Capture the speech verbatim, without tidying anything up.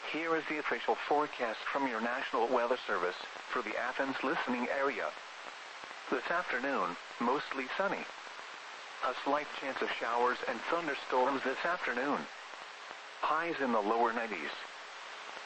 Here is the official forecast from your National Weather Service for the Athens listening area. This afternoon, mostly sunny. A slight chance of showers and thunderstorms this afternoon. Highs in the lower nineties.